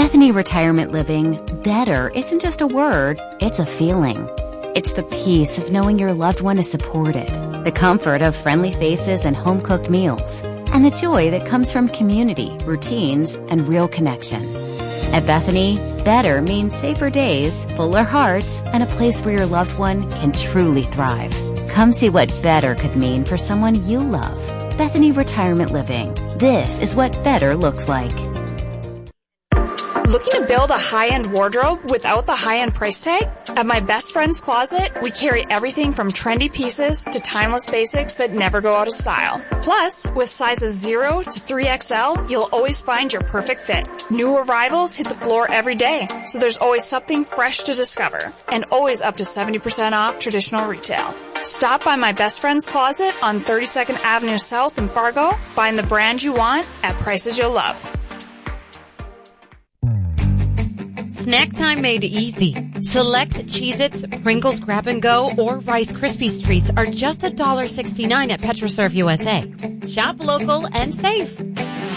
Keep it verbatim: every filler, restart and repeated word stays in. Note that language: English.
Bethany Retirement Living, better isn't just a word, it's a feeling. It's the peace of knowing your loved one is supported, the comfort of friendly faces and home-cooked meals, and the joy that comes from community, routines, and real connection. At Bethany, better means safer days, fuller hearts, and a place where your loved one can truly thrive. Come see what better could mean for someone you love. Bethany Retirement Living. This is what better looks like. Looking to build a high-end wardrobe without the high-end price tag? At My Best Friend's Closet, we carry everything from trendy pieces to timeless basics that never go out of style. Plus, with sizes zero to three X L, you'll always find your perfect fit. New arrivals hit the floor every day, so there's always something fresh to discover, and always up to seventy percent off traditional retail. Stop by My Best Friend's Closet on thirty-second Avenue South in Fargo. Find the brand you want at prices you'll love. Snack time made easy. Select Cheez-Its, Pringles Grab and Go, or Rice Krispies Treats are just one dollar sixty-nine at Petroserve U S A. Shop local and save.